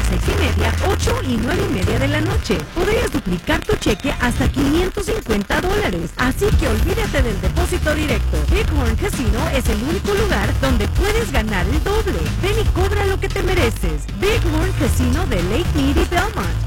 6:30, 8 y 9:30 de la noche. Podrías duplicar tu cheque hasta $550. Así que olvídate del depósito directo. Bighorn Casino es el único lugar donde puedes ganar el doble. Ven y cobra lo que te mereces. Bighorn Casino de Lake Mead y Belmont.